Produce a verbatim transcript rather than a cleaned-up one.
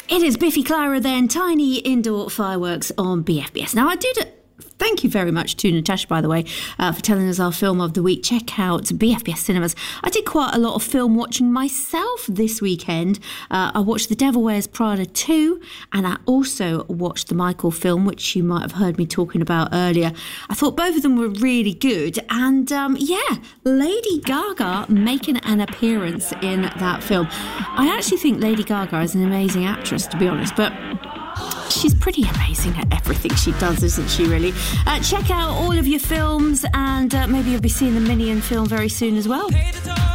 It is Biffy Clyro then, Tiny Indoor Fireworks on B F B S. Now, I did... Thank you very much to Natasha, by the way, uh, for telling us our film of the week. Check out B F B S Cinemas. I did quite a lot of film watching myself this weekend. Uh, I watched The Devil Wears Prada two, and I also watched the Michael film, which you might have heard me talking about earlier. I thought both of them were really good. And, um, yeah, Lady Gaga making an appearance in that film. I actually think Lady Gaga is an amazing actress, to be honest, but... she's pretty amazing at everything she does, isn't she, really? Uh, check out all of your films, and uh, maybe you'll be seeing the Minion film very soon as well.